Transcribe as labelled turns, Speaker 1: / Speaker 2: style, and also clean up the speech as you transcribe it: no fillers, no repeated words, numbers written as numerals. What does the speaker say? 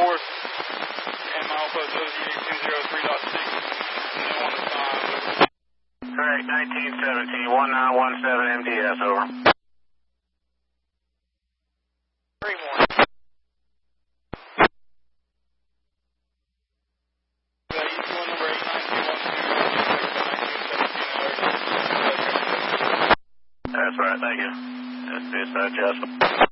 Speaker 1: and milepost OZ8203.6.
Speaker 2: Correct, 1917, 1917 MDS, over.
Speaker 1: 3-1.
Speaker 2: That's right, thank you. That's dispatch, yes.